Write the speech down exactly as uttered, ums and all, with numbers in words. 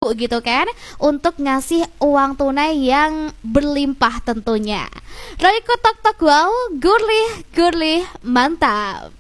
ibu gitu kan untuk ngasih uang tunai yang berlimpah tentunya. Royko tok tok wow, gurih gurih mantap.